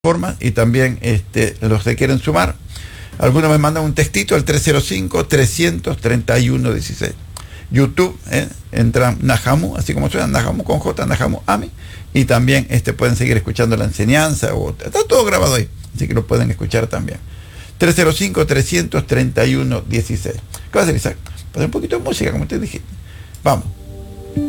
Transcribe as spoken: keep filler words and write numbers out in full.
forma y también este, los que quieren sumar. Algunos me mandan un textito al tres cero cinco, tres tres uno, uno seis. YouTube, eh, entran Najamu, así como suena, Najamu con J, Najamu Ami, y también este, pueden seguir escuchando la enseñanza, o, está todo grabado ahí, así que lo pueden escuchar también. tres cero cinco, tres tres uno, uno seis. ¿Qué va a hacer, Isaac? Poner un poquito de música, como te dije. Vamos.